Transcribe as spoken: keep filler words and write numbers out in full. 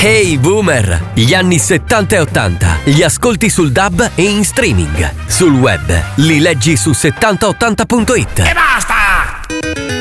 Hey Boomer! Gli anni settanta e ottanta li ascolti sul D A B e in streaming. Sul web li leggi su settanta ottanta punto it. E basta!